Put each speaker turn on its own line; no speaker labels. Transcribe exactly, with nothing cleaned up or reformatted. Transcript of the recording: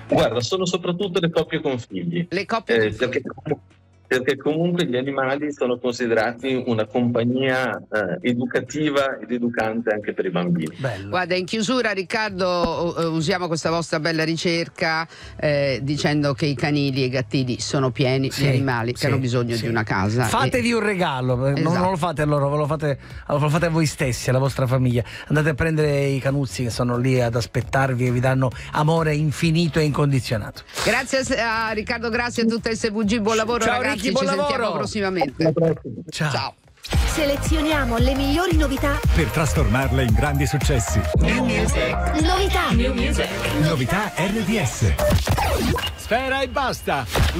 Guarda, sono soprattutto le coppie con figli.
Le coppie
eh, perché, perché comunque gli animali sono considerati una compagnia eh, educativa ed educante anche per i bambini.
Bello.
Guarda, in chiusura, Riccardo, uh, usiamo questa vostra bella ricerca eh, dicendo che i canili e i gattili sono pieni
Sì,
di animali che
sì,
hanno bisogno
sì.
di una casa.
Fatevi
E...
un regalo, non,
Esatto.
non lo fate a loro, ve lo fate, ve lo fate a voi stessi, alla vostra famiglia. Andate a prendere i canuzzi che sono lì ad aspettarvi e vi danno amore infinito e incondizionato.
Grazie a Riccardo Grassi e a tutta S V G, buon lavoro.
Ciao,
ragazzi,
Ricky, buon
ci
lavoro.
sentiamo prossimamente.
Ciao.
Ciao.
Selezioniamo le migliori novità
per trasformarle in grandi successi.
New Music. Novità. New Music.
Novità R D S.
Sfera e basta.